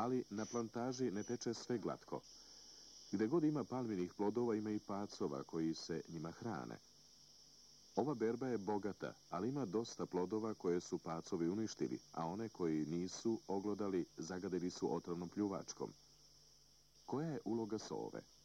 Ali na plantaži ne teče sve glatko. Gde god ima palminih plodova, ima i pacova koji se njima hrane. Ova berba je bogata, ali ima dosta plodova koje su pacovi uništili, a one koji nisu oglodali zagadili su otrovnom pljuvačkom. Koja je uloga sove?